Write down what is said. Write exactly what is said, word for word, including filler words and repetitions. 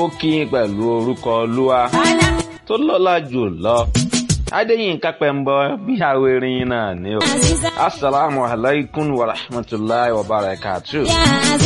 mo kí yín pẹ̀lú orúkọ Olúwa tó lọ́lá jù lọ. Adéyínká Pẹ́mbọ bí awérin náà ni o. Assalamu alaikum wa rahmatullahi wa barakatuh.